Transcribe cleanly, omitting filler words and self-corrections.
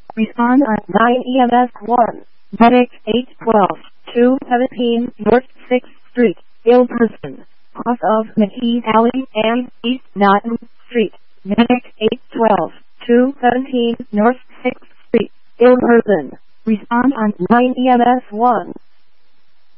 Respond on 9 EMS 1. Medic 812, 217 North 6th Street, ill person. Off of McKees Alley and East Notton Street. Medic 812, 217 North 6th Street, ill person. Respond on 9 EMS 1.